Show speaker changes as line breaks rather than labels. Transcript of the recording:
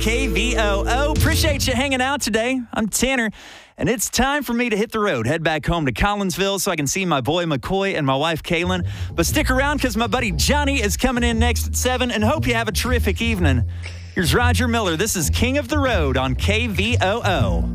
KVOO. Appreciate you hanging out today. I'm Tanner, and it's time for me to hit the road. Head back home to Collinsville so I can see my boy McCoy and my wife Kaylin. But stick around because my buddy Johnny is coming in next at 7, and hope you have a terrific evening. Here's Roger Miller. This is King of the Road on KVOO.